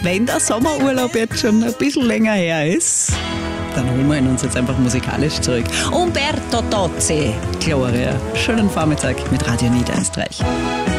Wenn der Sommerurlaub jetzt schon ein bisschen länger her ist, dann holen wir ihn uns jetzt einfach musikalisch zurück. Umberto Tozzi, Gloria. Schönen Vormittag mit Radio Niederösterreich.